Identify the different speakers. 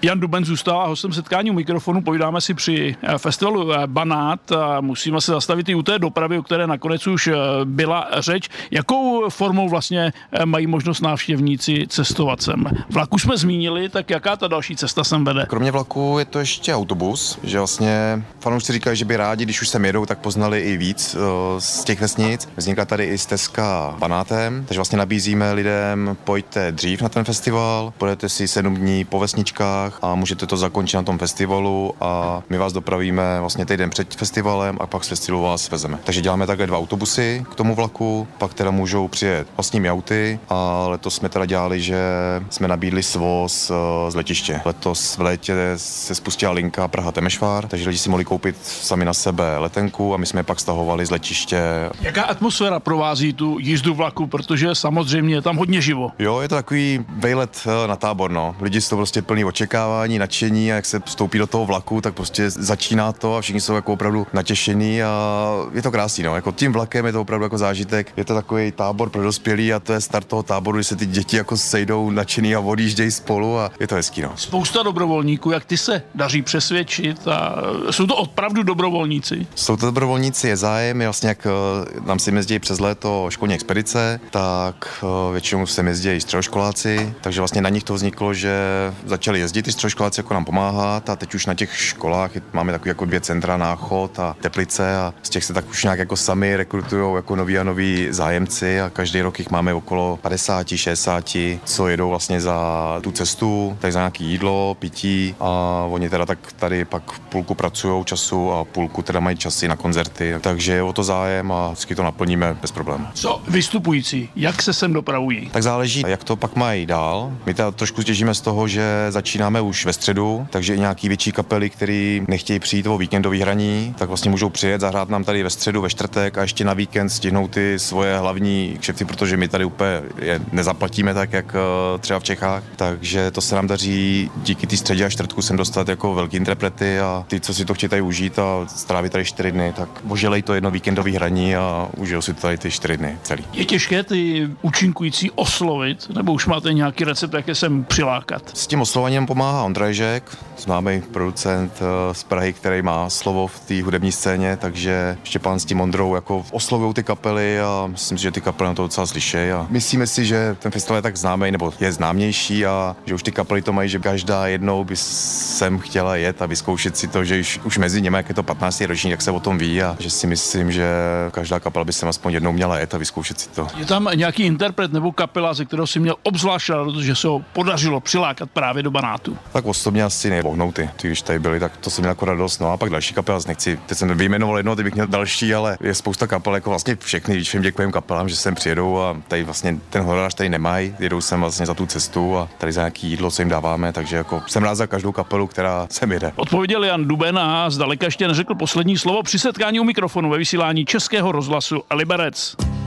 Speaker 1: Jan Duben zůstává hostem setkání u mikrofonu, povídáme si při festivalu Banát a musíme se zastavit i u té dopravy, o které nakonec už byla řeč. Jakou formou vlastně mají možnost návštěvníci cestovat sem? Vlak už jsme zmínili, tak jaká ta další cesta sem vede?
Speaker 2: Kromě vlaku je to ještě autobus, že vlastně fanoušci říkají, že by rádi, když už sem jedou, tak poznali i víc z těch vesnic. Vznikla tady i stezka Banátem, takže vlastně nabízíme lidem, pojďte dřív na ten festival, pojedete si 7 dní po vesničkách a můžete to zakončit na tom festivalu a my vás dopravíme vlastně týden před festivalem a pak z festivalu vás vezeme. Takže děláme takhle 2 autobusy k tomu vlaku, pak teda můžou přijet vlastními auty a letos jsme teda dělali, že jsme nabídli svoz z letiště. Letos v létě se spustila linka Praha-Temešvár, takže lidi si mohli koupit sami na sebe letenku a my jsme je pak stahovali z letiště.
Speaker 1: Jaká atmosféra provází tu jízdu vlaku, protože samozřejmě je tam hodně živo?
Speaker 2: Jo, je to takový vejlet na Tábor, no. Lidi jsou prostě plný očekávání, nadšení a jak se vstoupí do toho vlaku, tak prostě začíná to a všichni jsou jako opravdu natěšení a je to krásný, no. Jako tím vlakem je to opravdu jako zážitek. Je to takový tábor pro dospělí a to je start toho táboru, kdy se ty děti jako sejdou nadšený a odjíždějí spolu a je to hezký, no.
Speaker 1: Spousta dobrovolníků, jak ty se daří přesvědčit a jsou to opravdu dobrovolníci?
Speaker 2: Jsou to dobrovolníci, je zájem, je vlastně jak nám se jezdí přes léto školní expedice, tak většinou se jezdí středoškoláci, takže vlastně na nich to vzniklo, že začali jezdit ty středoškoláci jako nám pomáhat a teď už na těch školách máme takový jako 2 centra, Náchod a Teplice a z těch se tak už nějak jako sami rekrutujou jako noví a noví zájemci a každý rok jich máme okolo 50, 60, co jedou vlastně za tu cestu, tak za nějaký jídlo, pití a oni teda tak tady pak půlku pracujou času a půlku teda mají časy na koncerty, takže je o to zájem a vždycky to naplníme bez problémů.
Speaker 1: Co vystupující, jak se sem dopravují?
Speaker 2: Tak záleží, jak to pak mají dál. My teda trošku těžíme z toho, že začínáme už ve středu, takže i nějaký větší kapely, který nechtějí přijít o víkendový hraní, tak vlastně můžou přijet, zahrát nám tady ve středu, ve čtvrtek a ještě na víkend stihnout ty svoje hlavní kšefty, protože my tady úplně je nezaplatíme tak, jak třeba v Čechách. Takže to se nám daří díky té středě a čtvrtku sem dostat jako velký interprety a ty, co si to chtějí tady užít a strávit tady 4 dny, tak oželej to jedno víkendový hraní a užijou si to tady ty 4 dny celý.
Speaker 1: Je těžké ty účinkující oslovit, nebo už máte nějaký recept, jak je sem přilákat?
Speaker 2: S tím oslovením pomáhá Ondra Ježek, známý producent z Prahy, který má slovo v té hudební scéně, takže Štěpán s tím Ondrou jako oslovují ty kapely a myslím si, že ty kapely na to docela slyšejí a myslíme si, že ten festival je tak známý nebo je známější a že už ty kapely to mají, že každá jednou by sem chtěla jet a vyzkoušet si to, že už mezi nimi, jak je to 15. ročník, jak se o tom ví a že si myslím, že každá kapela by sem aspoň jednou měla jet a vyzkoušet si to.
Speaker 1: Je tam nějaký interpret nebo kapela, ze kterého si měl obzvlášť radost, že se ho podařilo přilákat právě do Banátu?
Speaker 2: Tak osobně asi nevohnouty, když tady byli, tak to jsem měl jako radost. No a pak další kapela, nechci, teď jsem vyjmenoval jedno, teď bych měl další, ale je spousta kapel, jako vlastně všechny, když všem děkujeme kapelám, že sem přijedou a tady vlastně ten honorář tady nemají, jedou sem vlastně za tu cestu a tady za nějaký jídlo, co jim dáváme, takže jako jsem rád za každou kapelu, která sem jede.
Speaker 1: Odpověděl Jan Duben a zdaleka ještě neřekl poslední slovo při setkání u mikrofonu ve vysílání Českého rozhlasu Liberec.